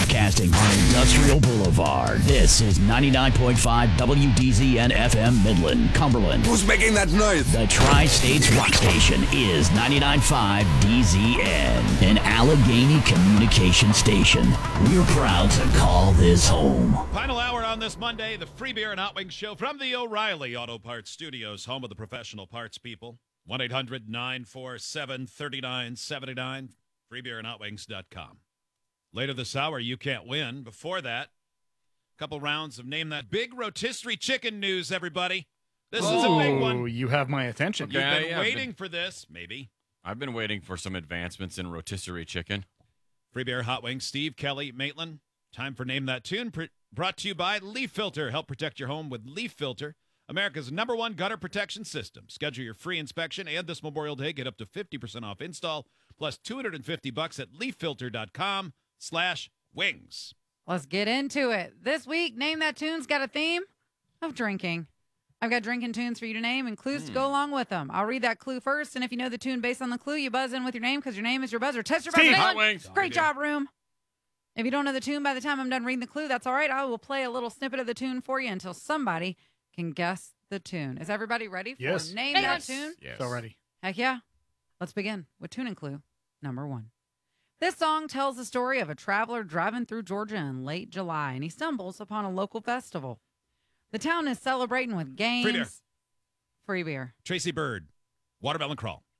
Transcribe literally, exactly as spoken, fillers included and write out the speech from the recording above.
Broadcasting on Industrial Boulevard. This is ninety-nine point five W D Z N F M Midland, Cumberland. Who's making that noise? The Tri-States Rock Station is ninety-nine point five D Z N, an Allegheny communication station. We're proud to call this home. Final hour on this Monday, the Free Beer and Hot Wings show from the O'Reilly Auto Parts Studios, home of the professional parts people. one eight hundred nine four seven three nine seven nine, free beer and hot wings dot com. Later this hour, you can't win. Before that, a couple rounds of Name That. Big rotisserie chicken news, everybody. This oh, is a big one. You have my attention. You've Okay, been yeah, waiting been, for this, maybe. I've been waiting for some advancements in rotisserie chicken. Free Beer, Hot Wings, Steve, Kelly, Maitland. Time for Name That Tune, pr- brought to you by Leaf Filter. Help protect your home with Leaf Filter, America's number one gutter protection system. Schedule your free inspection, and this Memorial Day, get up to fifty percent off install, plus two hundred fifty bucks at leaffilter.com slash wings. Let's get into it. This week, Name That Tune's got a theme of drinking. I've got drinking tunes for you to name and clues mm. to go along with them. I'll read that clue first, and if you know the tune based on the clue, you buzz in with your name because your name is your buzzer. Test your buzzer. Steve, Hot Wings. Great job, room. If you don't know the tune by the time I'm done reading the clue, that's all right. I will play a little snippet of the tune for you until somebody can guess the tune. Is everybody ready for yes. Name yes. That Tune? Yes. So ready. Heck yeah. Let's begin with tune and clue number one. This song tells the story of a traveler driving through Georgia in late July, and he stumbles upon a local festival. The town is celebrating with games. Free beer. Free beer. Tracy Bird, Watermelon Crawl.